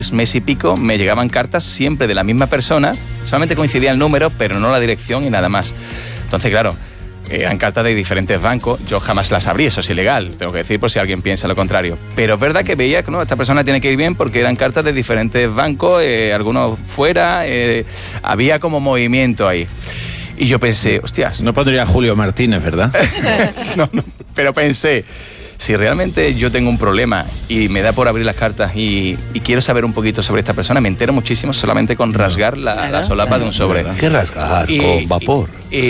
mes y pico me llegaban cartas siempre de la misma persona, solamente coincidía el número, pero no la dirección y nada más. Entonces, claro, eran cartas de diferentes bancos, yo jamás las abrí, eso es ilegal, tengo que decir por si alguien piensa lo contrario. Pero es verdad que veía que no, esta persona tiene que ir bien porque eran cartas de diferentes bancos, algunos fuera, había como movimiento ahí. Y yo pensé, hostias... No pondría Julio Martínez, ¿verdad? No, pero pensé... Si realmente yo tengo un problema y me da por abrir las cartas y quiero saber un poquito sobre esta persona, me entero muchísimo solamente con rasgar la solapa de un sobre. ¿Qué rasgar? Con vapor.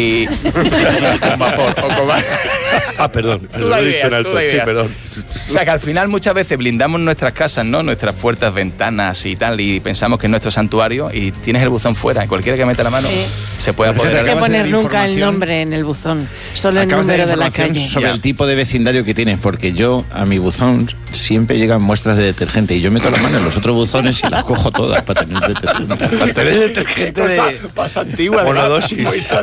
Con vapor. O con... Perdón. Tú la ideas. Sí, perdón. O sea, que al final muchas veces blindamos nuestras casas, ¿no? Nuestras puertas, ventanas y tal, y pensamos que es nuestro santuario y tienes el buzón fuera. Cualquiera que meta la mano se puede apoderar. No hay que poner nunca el nombre en el buzón, solo el número de la calle. Sobre el tipo de vecindario que tienes, porque yo a mi buzón siempre llegan muestras de detergente y yo meto la mano en los otros buzones y las cojo todas para tener detergente. Para tener detergente más antigua. Por la dosis.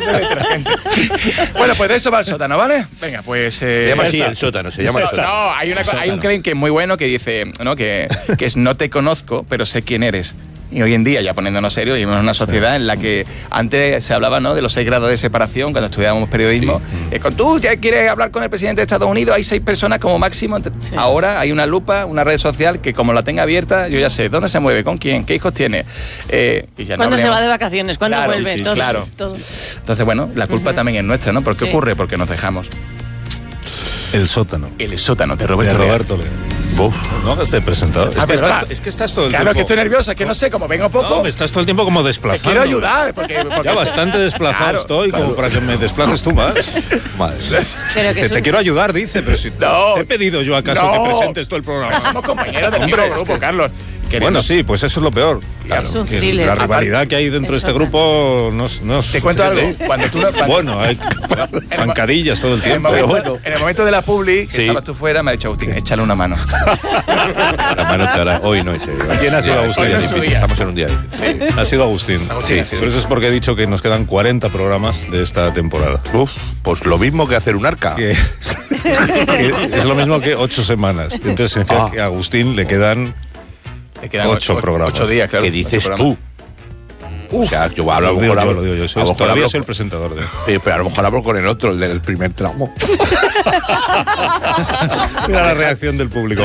Bueno, pues de eso va el sótano, ¿vale? Venga, pues... Se llama así el sótano, se llama el sótano. No, hay un claim que es muy bueno que dice, ¿no? que es no te conozco, pero sé quién eres. Y hoy en día, ya poniéndonos serios, vivimos en una sociedad en la que antes se hablaba, ¿no?, de los 6 grados de separación cuando estudiábamos periodismo. Sí. Tú ya quieres hablar con el presidente de Estados Unidos, hay 6 personas como máximo. Sí. Ahora hay una lupa, una red social que como la tenga abierta, yo ya sé dónde se mueve, con quién, qué hijos tiene. Y ya ¿cuándo se va de vacaciones? ¿Cuándo vuelve? Todo, claro. Todo. Entonces, bueno, la culpa también es nuestra, ¿no? ¿Por qué ocurre? Porque nos dejamos. El sótano. El sótano de Roberto Leal. No hagas de presentador. Es que estás todo el tiempo... Claro, que estoy nerviosa, que no sé, como vengo poco... No, me estás todo el tiempo como desplazando. Te quiero ayudar, porque ya bastante desplazado estoy, como para que me desplaces tú más. Te quiero ayudar, dice, pero si te he pedido yo acaso que presentes todo el programa. Somos compañeros del mismo grupo, Carlos. Bueno, sí, pues eso es lo peor. Claro, es un thriller. La rivalidad que hay dentro de este grupo no te cuento algo. Bueno, hay zancadillas todo el tiempo. En el momento de la publi, que estabas tú fuera, me ha dicho Agustín, échale una mano. La mano te hará. Hoy no es serio. ¿Quién ha sido Agustín? Estamos en un día difícil. Ha sido Agustín. Sí. Por eso es porque he dicho que nos quedan 40 programas de esta temporada. Pues lo mismo que hacer un arca. Que es lo mismo que 8 semanas. Entonces significa que a Agustín le quedan 8 programas. 8 días, claro. ¿Qué dices tú? O sea, yo hablo, lo digo yo. Todavía soy el presentador de... Pero a lo mejor hablo con el otro, el del primer tramo. Mira la reacción del público.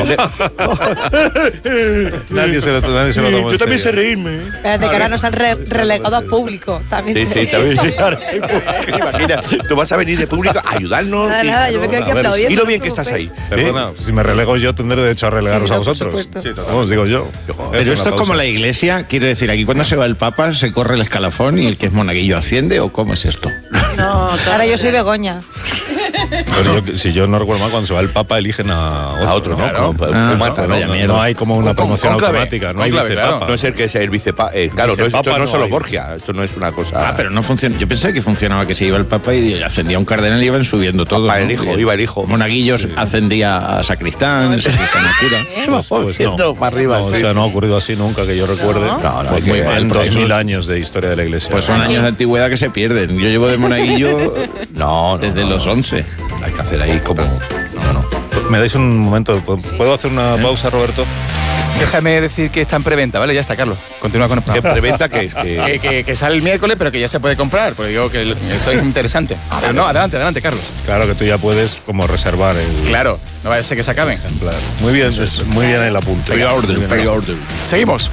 Nadie se lo toma en serio. Yo también sé reírme. Espérate, que ahora nos han relegado a público. También sí, también sí. Imagina, tú vas a venir de público a ayudarnos. Nada, yo me quedo aquí aplaudiendo. Y lo bien que estás ahí. Perdona, si me relego yo, tendré derecho a relegaros a vosotros. Vamos, digo yo. Pero esto es como la iglesia, quiero decir, aquí cuando se va el Papa se corre el escalafón y el que es monaguillo asciende, ¿o cómo es esto? No, ahora yo soy Begoña. Pero si yo no recuerdo mal, cuando se va el Papa eligen a otro, ¿no? Claro. No hay como una promoción automática, no hay vicepapa. No es el que sea el vicepapa. Claro, esto no es solo Borgia, esto no es una cosa... pero no funciona. Yo pensé que funcionaba que se iba el Papa y ascendía un cardenal y iban subiendo todo. Iba el hijo. Monaguillos ascendía a sacristán, sacristán a cura. Pues no. Para arriba. O sea, no ha ocurrido así nunca que yo recuerde. Pues muy mal. En 2000 años de historia de la iglesia. Pues son años de antigüedad que se pierden. Yo llevo de monaguillo desde los 11. Hay que hacer ahí como... ¿Me dais un momento? ¿Puedo hacer una pausa, Roberto? Déjame decir que está en preventa, ¿vale? Ya está, Carlos. Continúa con el programa. ¿Qué preventa qué es? Que sale el miércoles, pero que ya se puede comprar, porque digo que esto es interesante. Pero no, adelante, Carlos. Claro que tú ya puedes como reservar el... Claro, no vaya a ser que se acaben. Ejemplar. Muy bien el apunte. Pre-order. Seguimos.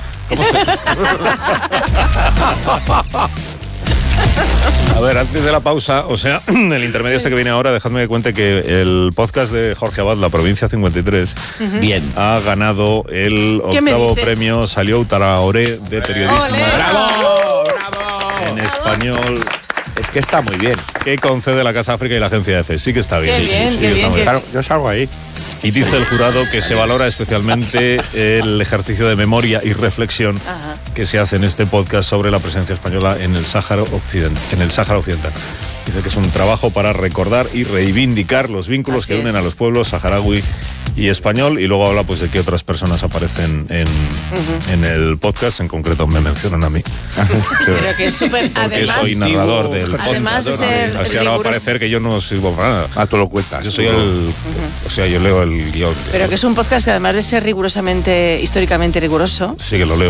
A ver, antes de la pausa, o sea, el intermedio este que viene ahora, dejadme que cuente que el podcast de Jorge Abad, La Provincia 53, ha ganado el 8º premio Salió Traoré de periodismo. ¡Bravo! En español. Es que está muy bien. Que concede la Casa África y la Agencia EFE. Sí que está bien. Qué bien. Claro, yo salgo ahí. Y dice el jurado que se valora especialmente el ejercicio de memoria y reflexión que se hace en este podcast sobre la presencia española en el Sáhara Occidental. Dice que es un trabajo para recordar y reivindicar los vínculos que unen a los pueblos saharaui y español, y luego habla pues de qué otras personas aparecen en el podcast, en concreto me mencionan a mí. Pero que es súper, porque además, soy narrador del podcast. Además de ser así ahora va a parecer que yo no sirvo para nada. Ah, tú lo cuentas. Yo soy o sea, yo leo el guión. Pero que es un podcast que además de ser históricamente riguroso, sí que lo leo.